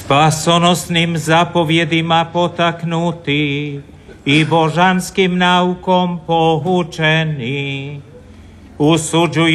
spasonosným zapovjedima potaknuti i božanskim naukom poučeni, usuđuju